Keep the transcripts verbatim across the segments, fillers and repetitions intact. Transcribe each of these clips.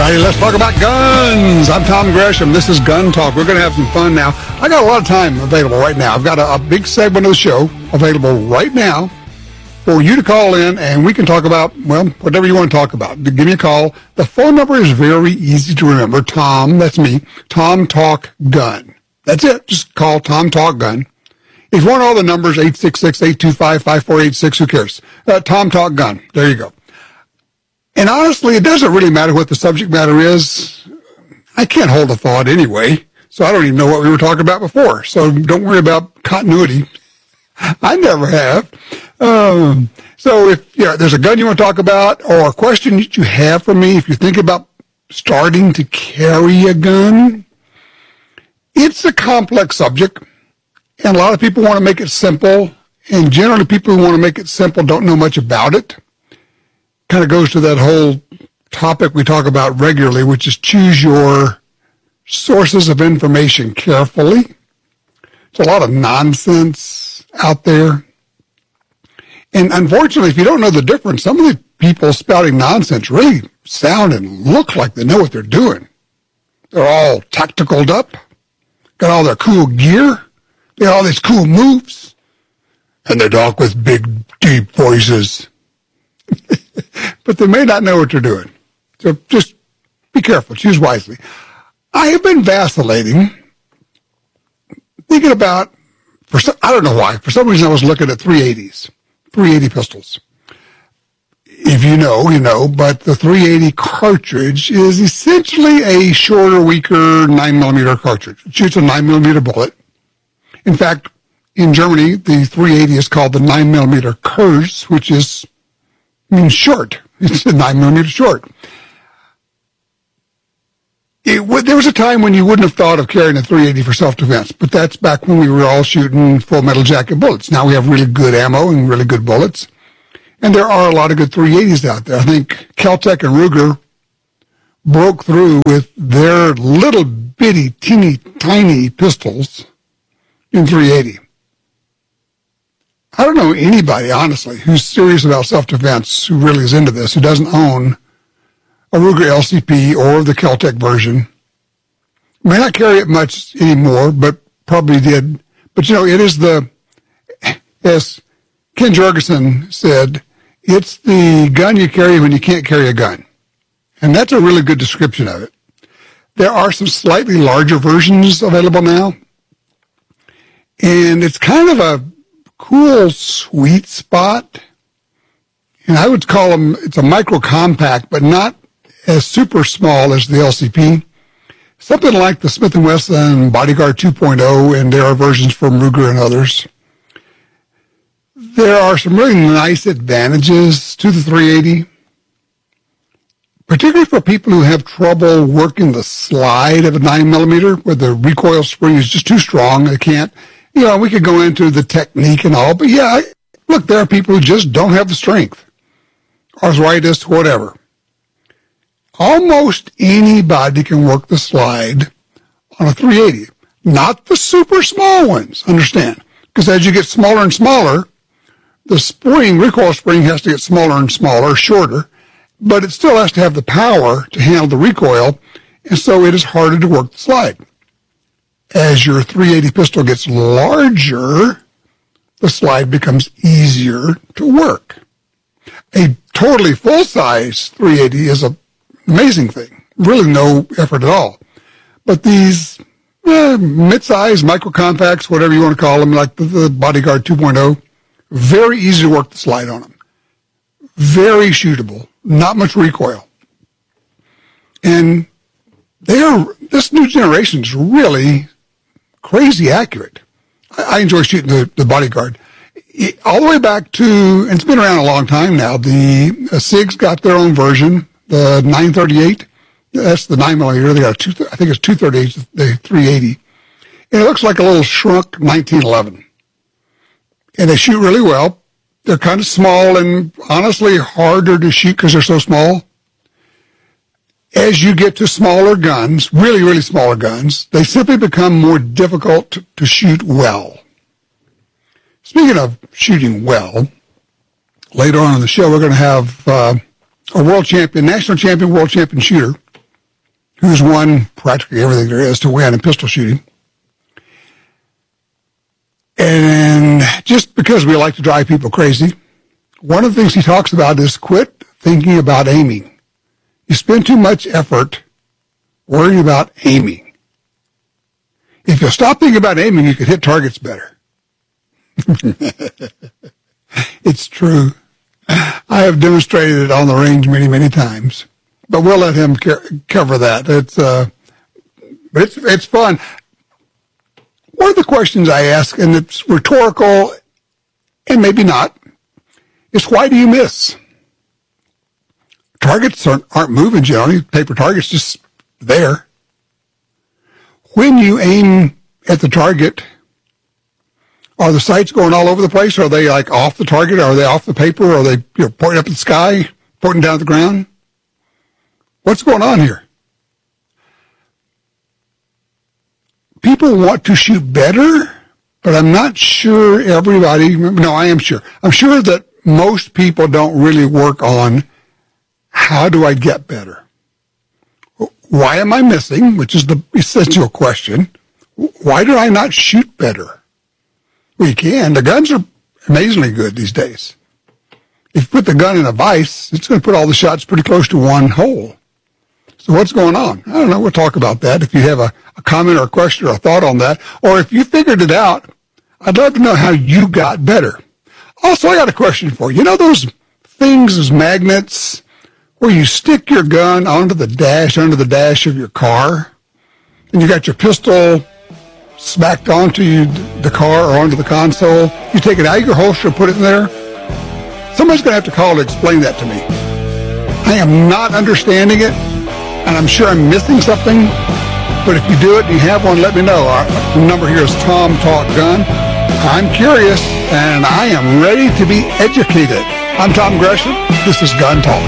Hey, let's talk about guns. I'm Tom Gresham. This is Gun Talk. We're going to have some fun now. I got a lot of time available right now. I've got a, a big segment of the show available right now for you to call in, and we can talk about, well, whatever you want to talk about. Give me a call. The phone number is very easy to remember. Tom, that's me, Tom Talk Gun. That's it. Just call Tom Talk Gun. If you want all the numbers, eight six six, eight two five, five four eight six, who cares? Uh, Tom Talk Gun. There you go. And honestly, it doesn't really matter what the subject matter is. I can't hold a thought anyway, so I don't even know what we were talking about before. So don't worry about continuity. I never have. Um, so if you know, there's a gun you want to talk about or a question that you have for me, if you think about starting to carry a gun, it's a complex subject, and a lot of people want to make it simple, and generally people who want to make it simple don't know much about it. Kind of goes to that whole topic we talk about regularly, which is choose your sources of information carefully. There's a lot of nonsense out there. And unfortunately, if you don't know the difference, some of the people spouting nonsense really sound and look like they know what they're doing. They're all tacticaled up, got all their cool gear, they got all these cool moves, and they talk with big, deep voices. But they may not know what they're doing. So just be careful. Choose wisely. I have been vacillating, thinking about, for some, I don't know why, for some reason I was looking at three eighties, three eighty pistols. If you know, you know, but the three eighty cartridge is essentially a shorter, weaker nine millimeter cartridge. It shoots a nine millimeter bullet. In fact, in Germany, the three eighty is called the nine millimeter Kurz, which is means short. It's a nine millimeter short. It, there was a time when you wouldn't have thought of carrying a three eighty for self-defense, but that's back when we were all shooting full metal jacket bullets. Now we have really good ammo and really good bullets, and there are a lot of good three eighties out there. I think Kel-Tec and Ruger broke through with their little bitty, teeny, tiny pistols in three eighty. I don't know anybody, honestly, who's serious about self-defense, who really is into this, who doesn't own a Ruger L C P or the Kel-Tec version. May not carry it much anymore, but probably did. But, you know, it is the, as Ken Jorgensen said, it's the gun you carry when you can't carry a gun. And that's a really good description of it. There are some slightly larger versions available now. And it's kind of a cool sweet spot, and I would call them, it's a micro compact, but not as super small as the L C P. Something like the Smith and Wesson Bodyguard two point oh, and there are versions from Ruger and others. There are some really nice advantages to the three eighty, particularly for people who have trouble working the slide of a nine millimeter, where the recoil spring is just too strong. They can't. You know, we could go into the technique and all, but yeah, look, there are people who just don't have the strength, arthritis, whatever. Almost anybody can work the slide on a three eighty, not the super small ones, understand? Because as you get smaller and smaller, the spring, recoil spring has to get smaller and smaller, shorter, but it still has to have the power to handle the recoil, and so it is harder to work the slide. As your three eighty pistol gets larger, the slide becomes easier to work. A totally full-size three eighty is an amazing thing. Really no effort at all. But these eh, mid-size, micro-compacts, whatever you want to call them, like the, the Bodyguard two point oh, very easy to work the slide on them. Very shootable. Not much recoil. And they are, this new generation is really crazy accurate. I, I enjoy shooting the, the Bodyguard. It, all the way back to, and it's been around a long time now, the uh, SIG's got their own version, the nine thirty-eight. That's the nine millimeter. They got a two, I think it's two thirty-eight, the three eighty. And it looks like a little shrunk nineteen eleven. And they shoot really well. They're kind of small and honestly harder to shoot because they're so small. As you get to smaller guns, really, really smaller guns, they simply become more difficult to, to shoot well. Speaking of shooting well, later on in the show, we're going to have uh, a world champion, national champion, world champion shooter who's won practically everything there is to win in pistol shooting. And just because we like to drive people crazy, one of the things he talks about is quit thinking about aiming. You spend too much effort worrying about aiming. If you stop thinking about aiming, you could hit targets better. It's true. I have demonstrated it on the range many, many times. But we'll let him cover that. It's uh, it's it's fun. One of the questions I ask, and it's rhetorical, and maybe not, is why do you miss? Targets aren't, aren't moving generally. Paper targets just there. When you aim at the target, are the sights going all over the place? Are they like off the target? Are they off the paper? Are they you know, pointing up at the sky, pointing down at the ground? What's going on here? People want to shoot better, but I'm not sure everybody, no, I am sure. I'm sure that most people don't really work on how do I get better? Why am I missing? Which is the essential question. Why do I not shoot better? Well, you can. The guns are amazingly good these days. If you put the gun in a vise, it's going to put all the shots pretty close to one hole. So what's going on? I don't know. We'll talk about that. If you have a, a comment or a question or a thought on that, or if you figured it out, I'd love to know how you got better. Also, I got a question for you. You know those things as magnets where you stick your gun onto the dash, under the dash of your car, and you got your pistol smacked onto you, the car or onto the console? You take it out of your holster and put it in there? Somebody's going to have to call to explain that to me. I am not understanding it. And I'm sure I'm missing something, but if you do it and you have one, let me know. Our number here is Tom Talk Gun. I'm curious, and I am ready to be educated. I'm Tom Gresham. This is Gun Talk.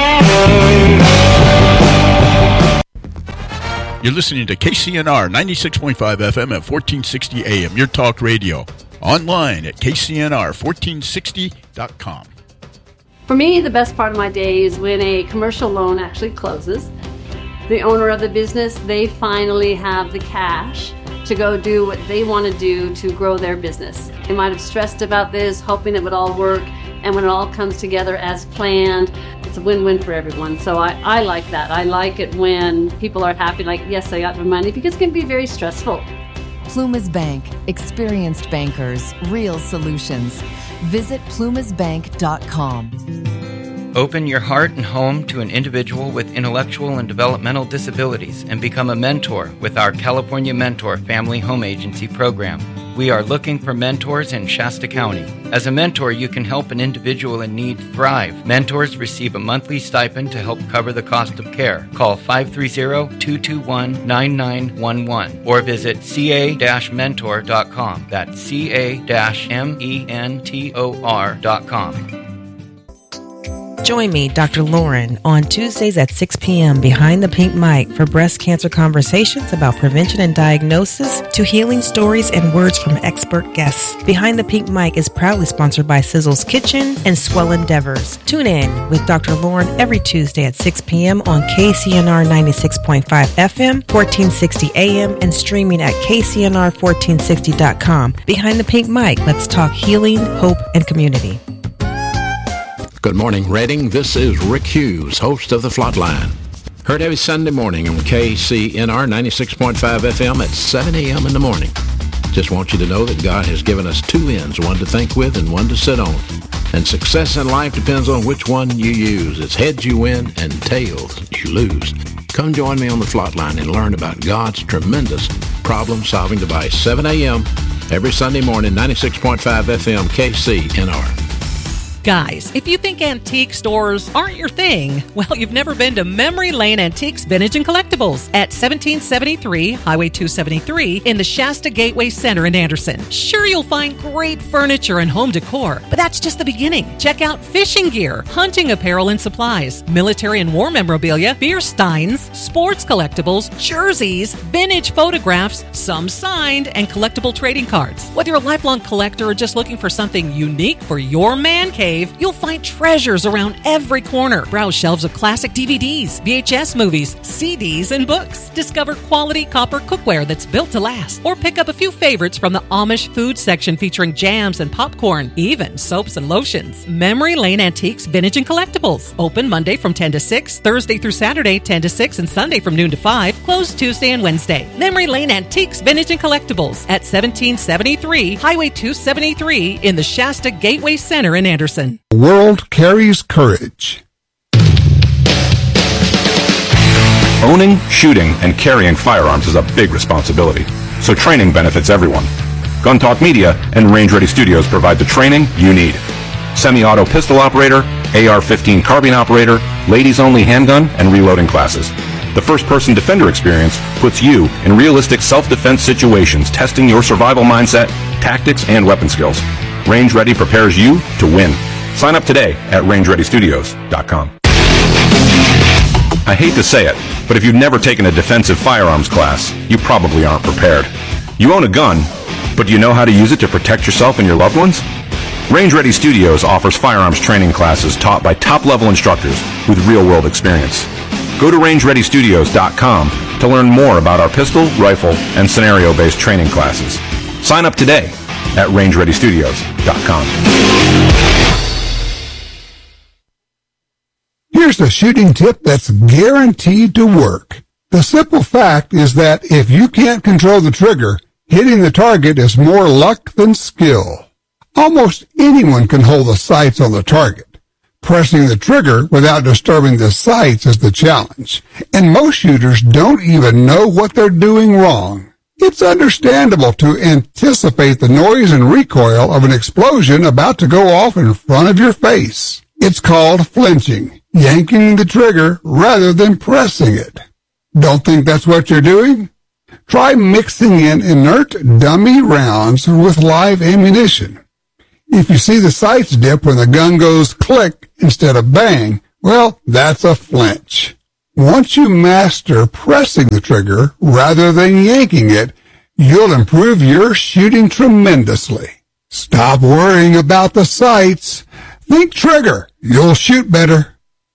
You're listening to K C N R ninety-six point five F M at fourteen sixty A M, your talk radio. Online at K C N R fourteen sixty dot com. For me, the best part of my day is when a commercial loan actually closes. The owner of the business, they finally have the cash to go do what they want to do to grow their business. They might have stressed about this, hoping it would all work, and when it all comes together as planned, it's a win-win for everyone. So I, I like that. I like it when people are happy, like, yes, I got my money, because it can be very stressful. Plumas Bank. Experienced bankers. Real solutions. Visit plumas bank dot com. Open your heart and home to an individual with intellectual and developmental disabilities and become a mentor with our California Mentor Family Home Agency program. We are looking for mentors in Shasta County. As a mentor, you can help an individual in need thrive. Mentors receive a monthly stipend to help cover the cost of care. Call five three zero, two two one, nine nine one one or visit c a dash mentor dot com. That's c a dash mentor dot com. Join me, Doctor Lauren, on Tuesdays at six p.m. behind the pink mic for breast cancer conversations about prevention and diagnosis to healing stories and words from expert guests. Behind the Pink Mic is proudly sponsored by Sizzle's Kitchen and Swell Endeavors. Tune in with Doctor Lauren every Tuesday at six p.m. on K C N R ninety-six point five F M, fourteen sixty A M, and streaming at K C N R fourteen sixty dot com. Behind the Pink Mic, let's talk healing, hope, and community. Good morning, Redding. This is Rick Hughes, host of The Flatline. Heard every Sunday morning on K C N R ninety-six point five F M at seven a.m. in the morning. Just want you to know that God has given us two ends, one to think with and one to sit on. And success in life depends on which one you use. It's heads you win and tails you lose. Come join me on The Flatline and learn about God's tremendous problem-solving device. seven a.m. every Sunday morning, ninety-six point five F M, K C N R. Guys, if you think antique stores aren't your thing, well, you've never been to Memory Lane Antiques, Vintage, and Collectibles at seventeen seventy-three Highway two seventy-three in the Shasta Gateway Center in Anderson. Sure, you'll find great furniture and home decor, but that's just the beginning. Check out fishing gear, hunting apparel and supplies, military and war memorabilia, beer steins, sports collectibles, jerseys, vintage photographs, some signed, and collectible trading cards. Whether you're a lifelong collector or just looking for something unique for your man cave, cave, you'll find treasures around every corner. Browse shelves of classic D V Ds, V H S movies, C Ds, and books. Discover quality copper cookware that's built to last. Or pick up a few favorites from the Amish food section featuring jams and popcorn, even soaps and lotions. Memory Lane Antiques, Vintage, and Collectibles. Open Monday from ten to six, Thursday through Saturday ten to six, and Sunday from noon to five. Closed Tuesday and Wednesday. Memory Lane Antiques, Vintage, and Collectibles at seventeen seventy-three Highway two seventy-three in the Shasta Gateway Center in Anderson. The world carries courage. Owning, shooting, and carrying firearms is a big responsibility, so training benefits everyone. Gun Talk Media and Range Ready Studios provide the training you need. Semi-auto pistol operator, A R fifteen carbine operator, ladies-only handgun, and reloading classes. The first-person defender experience puts you in realistic self-defense situations, testing your survival mindset, tactics, and weapon skills. Range Ready prepares you to win. Sign up today at range ready studios dot com. I hate to say it, but if you've never taken a defensive firearms class, you probably aren't prepared. You own a gun, but do you know how to use it to protect yourself and your loved ones? Range Ready Studios offers firearms training classes taught by top-level instructors with real-world experience. Go to range ready studios dot com to learn more about our pistol, rifle, and scenario-based training classes. Sign up today at range ready studios dot com. Here's a shooting tip that's guaranteed to work. The simple fact is that if you can't control the trigger, hitting the target is more luck than skill. Almost anyone can hold the sights on the target. Pressing the trigger without disturbing the sights is the challenge, and most shooters don't even know what they're doing wrong. It's understandable to anticipate the noise and recoil of an explosion about to go off in front of your face. It's called flinching, yanking the trigger rather than pressing it. Don't think that's what you're doing? Try mixing in inert dummy rounds with live ammunition. If you see the sights dip when the gun goes click instead of bang, well, that's a flinch. Once you master pressing the trigger rather than yanking it, you'll improve your shooting tremendously. Stop worrying about the sights. Think trigger. You'll shoot better.